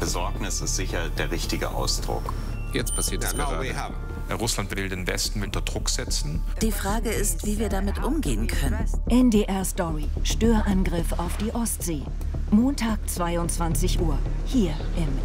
Besorgnis ist sicher der richtige Ausdruck. Jetzt passiert es gerade. Russland will den Westen unter Druck setzen. Die Frage ist, wie wir damit umgehen können. NDR Story. Störangriff auf die Ostsee. Montag 22 Uhr. Hier im